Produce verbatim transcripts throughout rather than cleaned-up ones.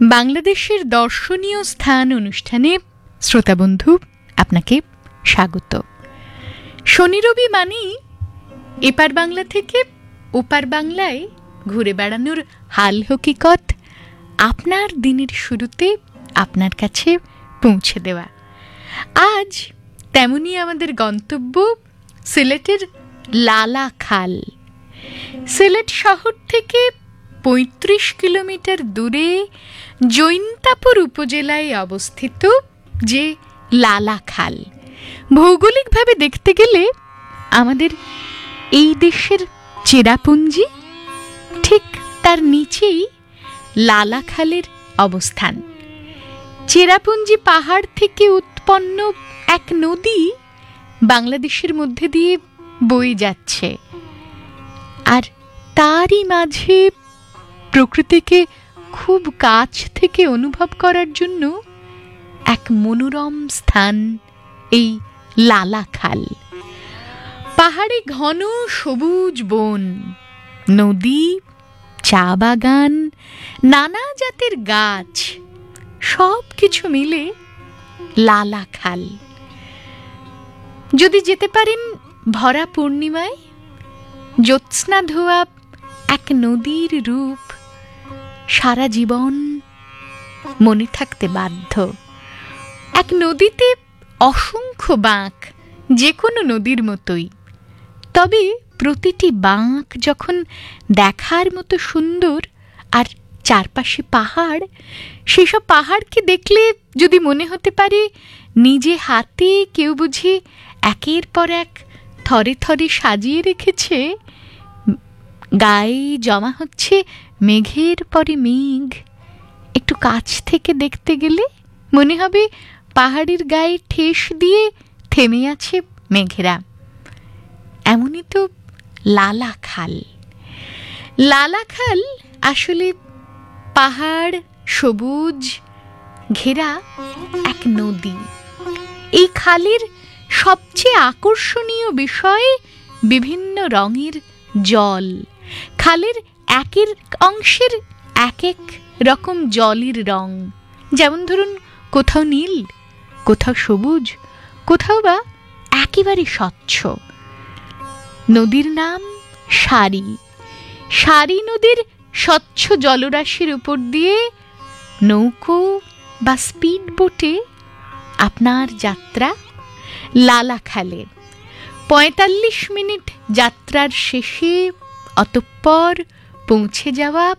বাংলাদেশের দর্শনীয় স্থান অনুষ্ঠানে শ্রোতা বন্ধু আপনাকে স্বাগত। শনি রবি মানেই এপার বাংলা থেকে ওপার বাংলায় ঘুরে বেড়ানোর হাল হকিকত আপনার দিনের শুরুতে আপনার কাছে পৌঁছে দেওয়া। আজ তেমনি আমাদের গন্তব্য সিলেটের লালা খাল। সিলেট শহর থেকে পঁয়ত্রিশ কিলোমিটার দূরে জৈন্তাপুর উপজেলায় অবস্থিত যে লালা খাল, ভৌগোলিকভাবে দেখতে গেলে আমাদের এই দেশের চেরাপুঞ্জি, ঠিক তার নিচেই লালা খালের অবস্থান। চেরাপুঞ্জি পাহাড় থেকে উৎপন্ন এক নদী বাংলাদেশের মধ্যে দিয়ে বয়ে যাচ্ছে, আর তারই মাঝে প্রকৃতিকে খুব কাছ থেকে অনুভব করার জন্য এক মনোরম স্থান এই লালা খাল। পাহাড়ে ঘন সবুজ বন, নদী, চা বাগান, নানা জাতের গাছ, সব কিছু মিলে লালা খাল। যদি যেতে পারেন ভরা পূর্ণিমায়, জ্যোৎস্না ধোয়া এক নদীর রূপ সারা জীবন মনে থাকতে বাধ্য। এক নদীতে অসংখ্য বাঁক, যে কোনো নদীর মতোই, তবে প্রতিটি বাঁক যখন দেখার মতো সুন্দর আর চারপাশে পাহাড়, সেসব পাহাড়কে দেখলে যদি মনে হতে পারে নিজে হাতে কেউ বুঝি একের পর এক থরে থরে সাজিয়ে রেখেছে, গায়ে জমা হচ্ছে মেঘের পরে মেঘ, একটু কাছ থেকে দেখতে গেলে মনে হবে পাহাড়ের গায়ে ঠেস দিয়ে থেমে আছে মেঘেরা। এমনই তো লালা খাল। লালা খাল আসলে পাহাড় সবুজ ঘেরা এক নদী। এই খালের সবচেয়ে আকর্ষণীয় বিষয় বিভিন্ন রঙের জল। খালের একের অংশের এক এক রকম জলের রং, যেমন ধরুন কোথাও নীল, কোথাও সবুজ, কোথাও বা একেবারে স্বচ্ছ। নদীর নাম সারি। সারি নদীর স্বচ্ছ জলরাশির উপর দিয়ে নৌকো বা স্পিড বোটে আপনার যাত্রা লালা খালে। পঁয়তাল্লিশ মিনিট যাত্রার শেষে অতঃপর পৌঁছে যাওয়া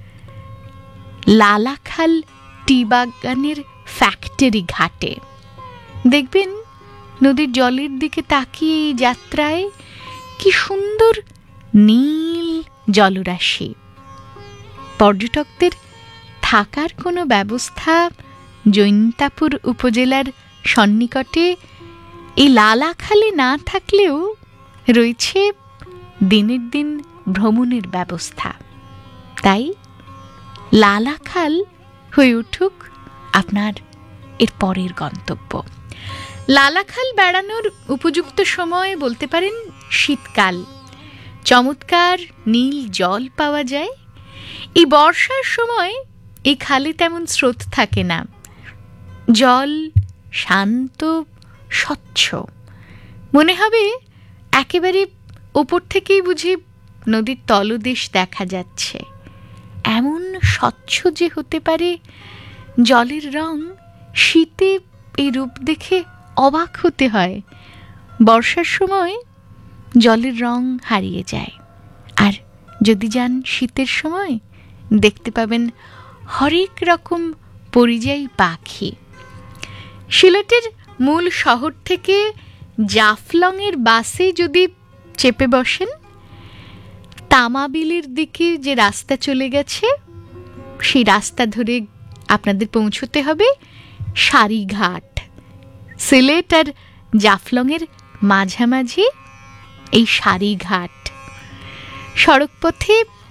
লালা খাল টি বাগানের ফ্যাক্টরি ঘাটে। দেখবেন নদীর জলের দিকে তাকিয়ে এই যাত্রায় কি সুন্দর নীল জলরাশি। পর্যটকদের থাকার কোনো ব্যবস্থা জৈন্তাপুর উপজেলার সন্নিকটে এই লালা খালে না থাকলেও রয়েছে দিনের দিন ভ্রমণের ব্যবস্থা। তাই লালা খাল হয়ে উঠুক আপনার এর পরের গন্তব্য। লালা খাল বেড়ানোর উপযুক্ত সময় বলতে পারেন শীতকাল। চমৎকার নীল জল পাওয়া যায়। এই বর্ষার সময় এই খালে তেমন স্রোত থাকে না, জল শান্ত স্বচ্ছ, মনে হবে একেবারে ওপর থেকেই বুঝি নদীর তলদেশ দেখা যাচ্ছে। এমন স্বচ্ছ যে হতে পারে জলের রং, শীতে এই রূপ দেখে অবাক হতে হয়। বর্ষার সময় জলের রং হারিয়ে যায়, আর যদি যান শীতের সময় দেখতে পাবেন হরেক রকম পরিযায়ী পাখি। সিলেটের মূল শহর থেকে জাফলংয়ের বাসে যদি চেপে বসেন, তামাবিলের দিকে যে রাস্তা চলে গেছে সেই রাস্তা ধরে আপনাদের পৌঁছতে হবে সারিঘাট। সিলেট আর জাফলংয়ের মাঝামাঝি এই সারিঘাট। সড়কপথে